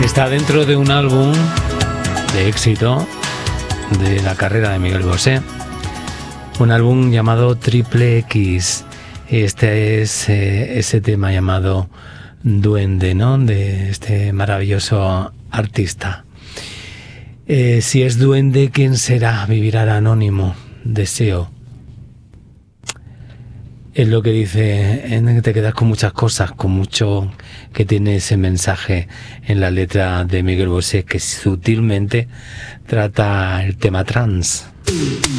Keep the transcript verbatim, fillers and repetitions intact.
Está dentro de un álbum de éxito de la carrera de Miguel Bosé, un álbum llamado Triple X. Este es eh, ese tema llamado Duende, ¿no?, de este maravilloso artista. Eh, si es duende, ¿quién será? Vivirá anónimo. Deseo. Es lo que dice, en que te quedas con muchas cosas, con mucho que tiene ese mensaje en la letra de Miguel Bosé, que sutilmente trata el tema trans.